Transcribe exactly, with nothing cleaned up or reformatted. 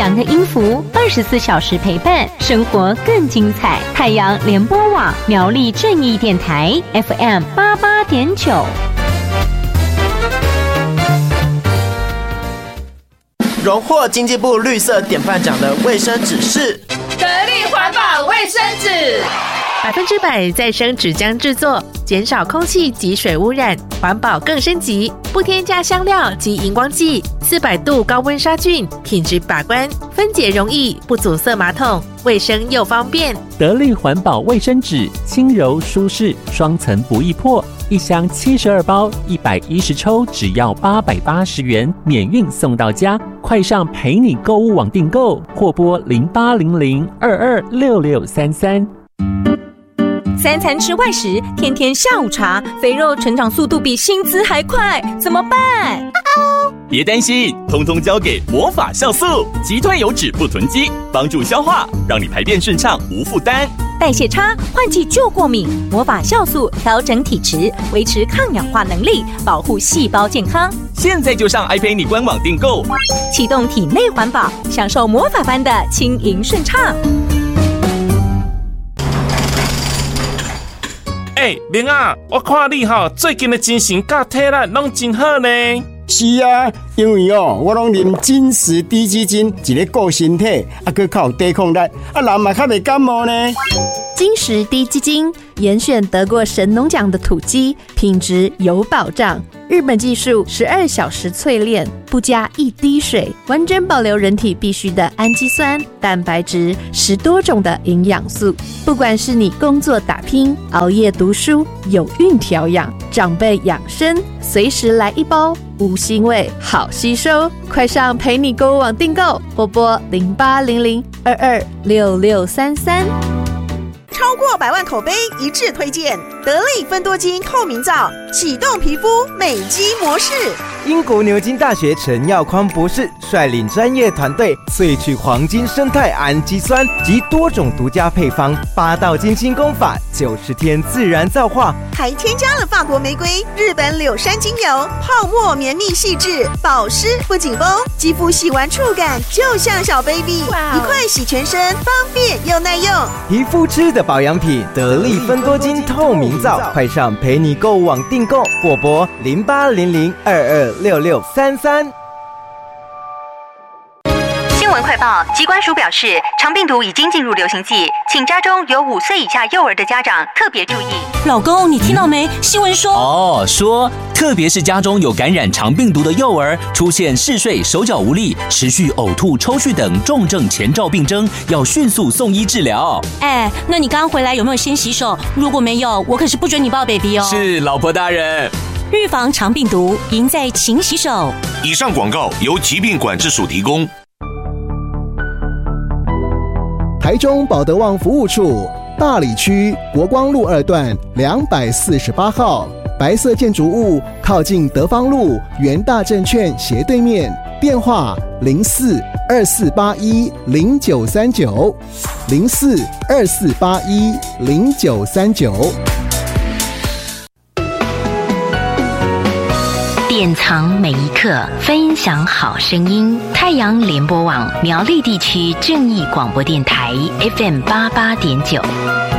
两个音符，二十四小时陪伴，生活更精彩。太阳联播网苗栗正义电台 F M 八八点九。 荣获经济部绿色典范奖的卫生纸是得力环保卫生纸， 百分之百再生纸浆制作，减少空气及水污染，环保更升级，不添加香料及荧光剂，四百度高温杀菌，品质把关，分解容易，不阻塞马桶，卫生又方便。 得力环保卫生纸，轻柔舒适，双层不易破，一箱七十二包，一百一十抽，只要八百八十元，免运送到家。快上陪你购物网订购，或拨零八零零二二六六三三。 三餐吃外食，天天下午茶，肥肉成长速度比薪资还快，怎么办？ 别担心，通通交给魔法酵素，击退油脂不囤积，帮助消化，让你排便顺畅无负担。 代谢差，换季就过敏，魔法酵素调整体质，维持抗氧化能力，保护细胞健康。 现在就上 iPay 官网订购， 启动体内环保，享受魔法般的轻盈顺畅。 哎、欸，明啊，我看你哈最近的精神甲体力拢真好呢。 是啊，因为哦，我拢啉金石低基金，一个顾身体，啊，佮较有抵抗力，啊，人嘛较袂感冒呢。 金石低基金严选得过神农奖的土鸡，品质有保障。日本技术十二小时淬炼，不加一滴水，完整保留人体必需的氨基酸、蛋白质，十多种的营养素。不管是你工作打拼、熬夜读书、有孕调养、长辈养生，随时来一包，无腥味，好吸收。快上陪你购物网订购，或拨零八零零二二六六三三。 超过百万口碑一致推荐，得力芬多精透明皂，启动皮肤美肌模式。 英国牛津大学陈耀匡博士率领专业团队萃取黄金生态氨基酸及多种独家配方，八道金清功法，九十天自然皂化， 还添加了法国玫瑰、日本柳杉精油，泡沫绵密细致，保湿不紧绷，肌肤洗完触感就像小 baby， 一块洗全身，方便又耐用。 皮肤吃的保养品，得力芬多精透明皂，快上陪你购物网订购，或拨零八零零二二六六三三。 新闻快报，疾管署表示，肠病毒已经进入流行季，请家中有五岁以下幼儿的家长特别注意。 老公，你听到没？新闻说哦，说特别是家中有感染肠病毒的幼儿，出现嗜睡、手脚无力、持续呕吐、抽搐等重症前兆病征，要迅速送医治疗。 哎，那你刚刚回来有没有先洗手？如果没有，我可是不准你抱 baby 哦。 是，老婆大人。 预防肠病毒，赢在勤洗手。 以上广告由疾病管制署提供。 台中保德旺服务处大里区国光路二段两百四十八号，白色建筑物靠近德芳路元大证券斜对面，电话零四二四八一零九三九零四二四八一零九三九。 典藏每一刻，分享好声音。太阳联播网苗栗地区正义广播电台 F M 八八点九。